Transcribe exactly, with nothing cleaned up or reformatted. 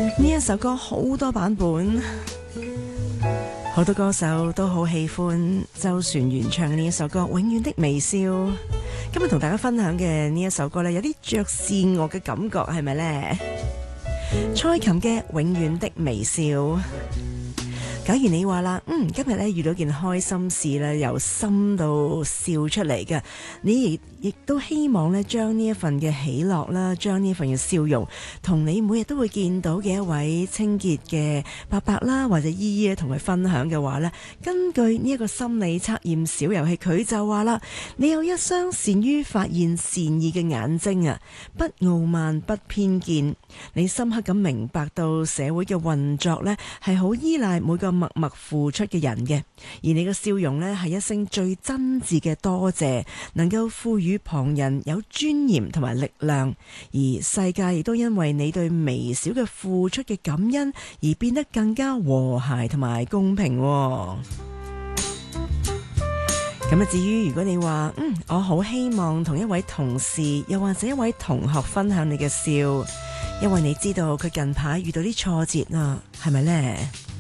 呢一首歌好多版本，好多歌手都好喜歡周璇原唱嘅呢一首歌《永遠的微笑》。今日同大家分享嘅呢一首歌呢，有啲爵士樂嘅感覺，係咪呢？蔡琴嘅《永遠的微笑》。假如你話啦，嗯，今日咧遇到件開心事啦，由心度笑出嚟嘅，你亦亦都希望咧將呢一份嘅喜樂啦，將呢一份嘅笑容，同你每日都會見到嘅一位清潔嘅伯伯啦，或者姨姨同佢分享嘅話咧，根據呢一個心理測驗小遊戲，佢就話啦，你有一雙善於發現善意嘅眼睛啊，不傲慢不偏見，你深刻咁明白到社會嘅運作咧係好依賴每個默默付出嘅人嘅，而你嘅笑容呢，係一聲最真摯嘅多謝，能夠賦予旁人有尊嚴同埋力量，而世界亦都因為你對微小嘅付出嘅感恩而變得更加和諧同埋公平。咁啊，至於如果你話嗯，我好希望同一位同事又或者一位同學分享你嘅笑，因為你知道佢近排遇到啲挫折啊，係咪呢？